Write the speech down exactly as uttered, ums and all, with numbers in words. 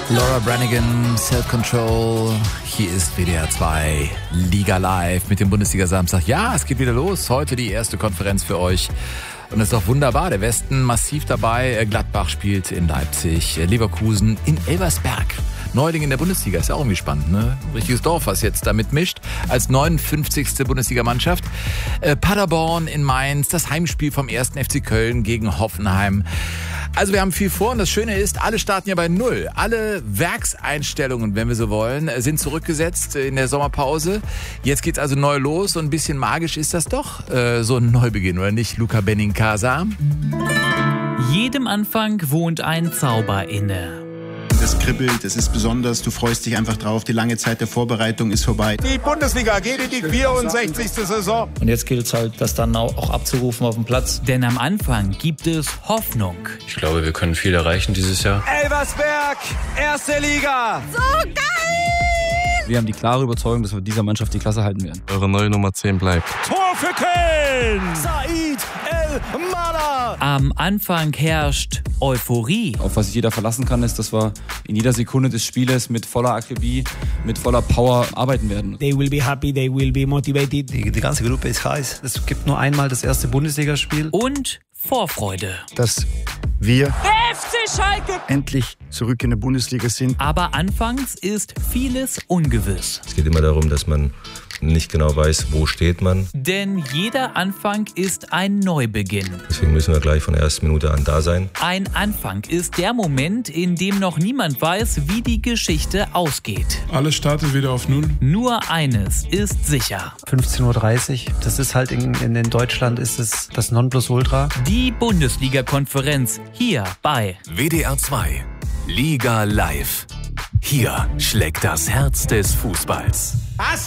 Laura Branigan, Self-Control. Hier ist W D R zwei Liga Live mit dem Bundesliga-Samstag. Ja, es geht wieder los. Heute die erste Konferenz für euch. Und es ist doch wunderbar. Der Westen massiv dabei. Gladbach spielt in Leipzig. Leverkusen in Elversberg. Neuling in der Bundesliga. Ist ja auch irgendwie spannend, ne? Richtiges Dorf, was jetzt da mitmischt. Als neunundfünfzigste Bundesligamannschaft. Äh, Paderborn in Mainz. Das Heimspiel vom ersten F C Köln gegen Hoffenheim. Also wir haben viel vor und das Schöne ist, alle starten ja bei Null. Alle Werkseinstellungen, wenn wir so wollen, sind zurückgesetzt in der Sommerpause. Jetzt geht's also neu los und ein bisschen magisch ist das doch, äh, so ein Neubeginn, oder nicht, Luca Benincasa? Jedem Anfang wohnt ein Zauber inne. Das kribbelt, es ist besonders, du freust dich einfach drauf, die lange Zeit der Vorbereitung ist vorbei. Die Bundesliga geht in die vierundsechzigste Saison. Und jetzt gilt es halt, das dann auch abzurufen auf dem Platz. Denn am Anfang gibt es Hoffnung. Ich glaube, wir können viel erreichen dieses Jahr. Elversberg, erste Liga. So geil! Wir haben die klare Überzeugung, dass wir dieser Mannschaft die Klasse halten werden. Eure neue Nummer zehn bleibt. Tor für Köln! Said El-Mada! Am Anfang herrscht Euphorie. Auf was sich jeder verlassen kann, ist, dass wir in jeder Sekunde des Spieles mit voller Akribie, mit voller Power arbeiten werden. They will be happy, they will be motivated. Die, die ganze Gruppe ist heiß. Es gibt nur einmal das erste Bundesligaspiel. Und Vorfreude. Dass wir F C Schalke endlich zurück in der Bundesliga sind. Aber anfangs ist vieles ungewiss. Es geht immer darum, dass man nicht genau weiß, wo steht man. Denn jeder Anfang ist ein Neubeginn. Deswegen müssen wir gleich von der ersten Minute an da sein. Ein Anfang ist der Moment, in dem noch niemand weiß, wie die Geschichte ausgeht. Alles startet wieder auf Null. Nur eines ist sicher. fünfzehn Uhr dreißig, das ist halt in, in, in Deutschland ist es das Nonplusultra. Die Bundesliga-Konferenz hier bei W D R zwei Liga Live. Hier schlägt das Herz des Fußballs. Was